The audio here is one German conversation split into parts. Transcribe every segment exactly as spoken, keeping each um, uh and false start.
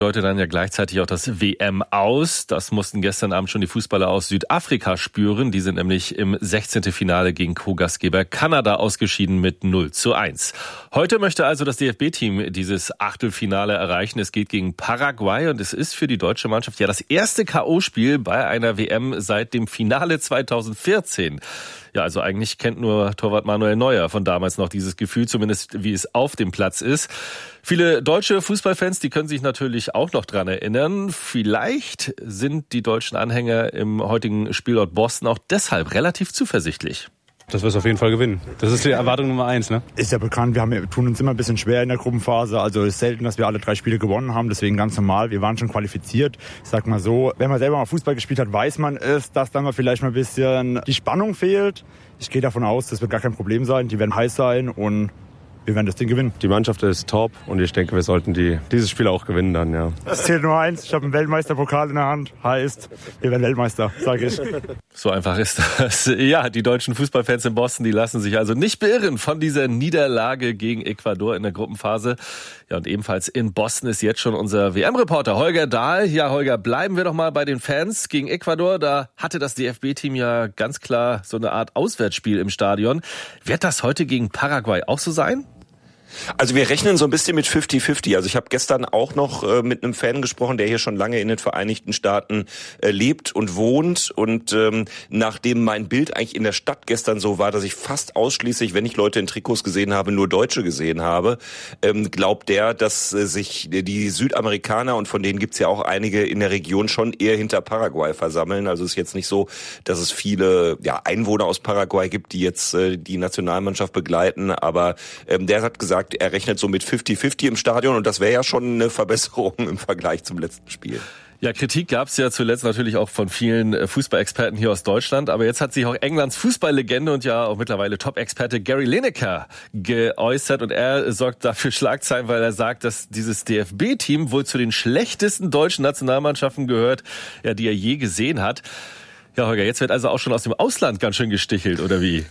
Bedeutet dann ja gleichzeitig auch das W M aus. Das mussten gestern Abend schon die Fußballer aus Südafrika spüren. Die sind nämlich im sechzehnten Finale gegen Co-Gastgeber Kanada ausgeschieden mit null zu eins. Heute möchte also das D F B-Team dieses Achtelfinale erreichen. Es geht gegen Paraguay und es ist für die deutsche Mannschaft ja das erste K O-Spiel bei einer W M seit dem Finale zweitausendvierzehn. Ja, also eigentlich kennt nur Torwart Manuel Neuer von damals noch dieses Gefühl, zumindest wie es auf dem Platz ist. Viele deutsche Fußballfans, die können sich natürlich auch noch dran erinnern. Vielleicht sind die deutschen Anhänger im heutigen Spielort Boston auch deshalb relativ zuversichtlich. Dass wir es auf jeden Fall gewinnen. Das ist die Erwartung Nummer eins, ne? Ist ja bekannt, wir, haben, wir tun uns immer ein bisschen schwer in der Gruppenphase. Also es ist selten, dass wir alle drei Spiele gewonnen haben. Deswegen ganz normal, wir waren schon qualifiziert. Ich sag mal so, wenn man selber mal Fußball gespielt hat, weiß man es, dass dann mal vielleicht mal ein bisschen die Spannung fehlt. Ich gehe davon aus, das wird gar kein Problem sein. Die werden heiß sein und wir werden das Ding gewinnen. Die Mannschaft ist top und ich denke, wir sollten die, dieses Spiel auch gewinnen dann, ja. Es zählt nur eins, ich habe einen Weltmeisterpokal in der Hand. Heißt, wir werden Weltmeister, sage ich. So einfach ist das. Ja, die deutschen Fußballfans in Boston, die lassen sich also nicht beirren von dieser Niederlage gegen Ecuador in der Gruppenphase. Ja, und ebenfalls in Boston ist jetzt schon unser W M-Reporter Holger Dahl. Ja, Holger, bleiben wir doch mal bei den Fans gegen Ecuador. Da hatte das D F B-Team ja ganz klar so eine Art Auswärtsspiel im Stadion. Wird das heute gegen Paraguay auch so sein? Also wir rechnen so ein bisschen mit fünfzig fünfzig. Also ich habe gestern auch noch äh, mit einem Fan gesprochen, der hier schon lange in den Vereinigten Staaten äh, lebt und wohnt. Und ähm, nachdem mein Bild eigentlich in der Stadt gestern so war, dass ich fast ausschließlich, wenn ich Leute in Trikots gesehen habe, nur Deutsche gesehen habe, ähm, glaubt der, dass äh, sich die Südamerikaner, und von denen gibt's ja auch einige in der Region, schon eher hinter Paraguay versammeln. Also es ist jetzt nicht so, dass es viele ja, Einwohner aus Paraguay gibt, die jetzt äh, die Nationalmannschaft begleiten. Aber ähm, der hat gesagt, er rechnet so mit fünfzig fünfzig im Stadion und das wäre ja schon eine Verbesserung im Vergleich zum letzten Spiel. Ja, Kritik gab es ja zuletzt natürlich auch von vielen Fußballexperten hier aus Deutschland, aber jetzt hat sich auch Englands Fußballlegende und ja auch mittlerweile Top-Experte Gary Lineker geäußert und er sorgt dafür Schlagzeilen, weil er sagt, dass dieses D F B-Team wohl zu den schlechtesten deutschen Nationalmannschaften gehört, ja, die er je gesehen hat. Ja, Holger, jetzt wird also auch schon aus dem Ausland ganz schön gestichelt, oder wie?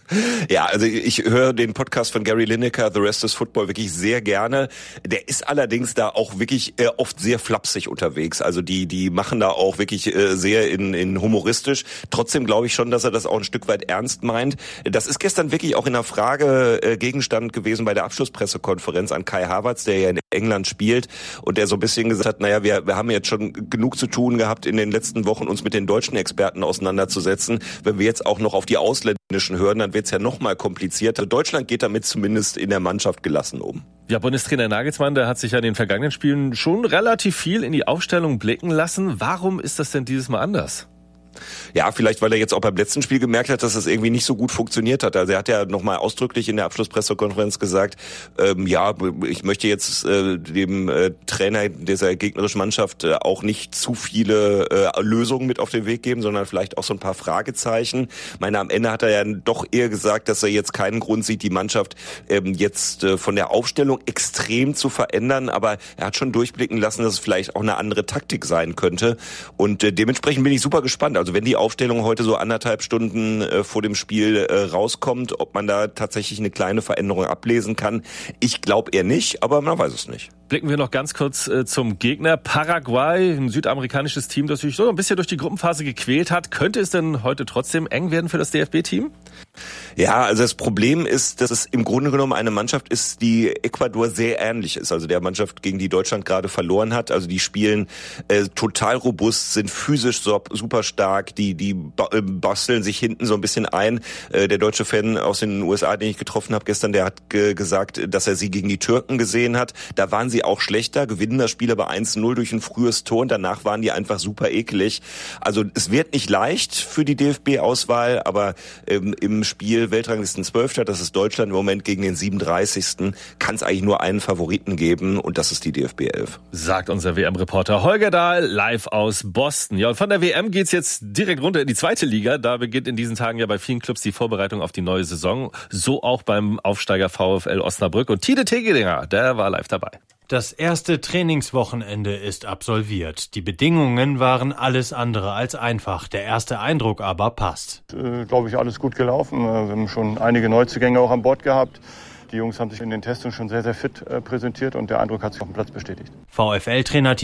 Ja, also ich höre den Podcast von Gary Lineker, The Rest is Football, wirklich sehr gerne. Der ist allerdings da auch wirklich äh, oft sehr flapsig unterwegs. Also die die machen da auch wirklich äh, sehr in, in humoristisch. Trotzdem glaube ich schon, dass er das auch ein Stück weit ernst meint. Das ist gestern wirklich auch in der Frage äh, Gegenstand gewesen bei der Abschlusspressekonferenz an Kai Havertz, der ja in England spielt und der so ein bisschen gesagt hat, naja, wir, wir haben jetzt schon genug zu tun gehabt in den letzten Wochen, uns mit den deutschen Experten auseinanderzusetzen. Wenn wir jetzt auch noch auf die ausländischen hören, dann wird es ja noch mal komplizierter. Deutschland geht damit zumindest in der Mannschaft gelassen um. Ja, Bundestrainer Nagelsmann, der hat sich ja in den vergangenen Spielen schon relativ viel in die Aufstellung blicken lassen. Warum ist das denn dieses Mal anders? Ja, vielleicht, weil er jetzt auch beim letzten Spiel gemerkt hat, dass es irgendwie nicht so gut funktioniert hat. Also er hat ja nochmal ausdrücklich in der Abschlusspressekonferenz gesagt, ähm, ja, ich möchte jetzt äh, dem äh, Trainer dieser gegnerischen Mannschaft äh, auch nicht zu viele äh, Lösungen mit auf den Weg geben, sondern vielleicht auch so ein paar Fragezeichen. Ich meine, am Ende hat er ja doch eher gesagt, dass er jetzt keinen Grund sieht, die Mannschaft ähm, jetzt äh, von der Aufstellung extrem zu verändern, aber er hat schon durchblicken lassen, dass es vielleicht auch eine andere Taktik sein könnte. Und äh, dementsprechend bin ich super gespannt. Also wenn die Aufstellung heute so anderthalb Stunden äh, vor dem Spiel äh, rauskommt, ob man da tatsächlich eine kleine Veränderung ablesen kann. Ich glaube eher nicht, aber man weiß es nicht. Blicken wir noch ganz kurz äh, zum Gegner. Paraguay, ein südamerikanisches Team, das sich so ein bisschen durch die Gruppenphase gequält hat. Könnte es denn heute trotzdem eng werden für das D F B-Team? Ja, also das Problem ist, dass es im Grunde genommen eine Mannschaft ist, die Ecuador sehr ähnlich ist. Also der Mannschaft, gegen die Deutschland gerade verloren hat. Also die spielen äh, total robust, sind physisch so, super stark, die die basteln sich hinten so ein bisschen ein. Äh, der deutsche Fan aus den U S A, den ich getroffen habe gestern, der hat ge- gesagt, dass er sie gegen die Türken gesehen hat. Da waren sie auch schlechter, gewinnen das Spiel aber eins null durch ein frühes Tor und danach waren die einfach super eklig. Also es wird nicht leicht für die D F B-Auswahl, aber ähm, im Spiel Weltranglisten zwölfter, das ist Deutschland im Moment gegen den siebenunddreißigsten kann es eigentlich nur einen Favoriten geben und das ist die D F B elf. Sagt unser W M-Reporter Holger Dahl live aus Boston. Ja, und von der W M geht's jetzt direkt runter in die zweite Liga. Da beginnt in diesen Tagen ja bei vielen Clubs die Vorbereitung auf die neue Saison. So auch beim Aufsteiger VfL Osnabrück. Und Tide Tegelinger, der war live dabei. Das erste Trainingswochenende ist absolviert. Die Bedingungen waren alles andere als einfach. Der erste Eindruck aber passt. Äh, glaube ich, alles gut gelaufen. Wir haben schon einige Neuzugänge auch an Bord gehabt. Die Jungs haben sich in den Testungen schon sehr, sehr fit äh, präsentiert und der Eindruck hat sich auf dem Platz bestätigt. VfL-Trainer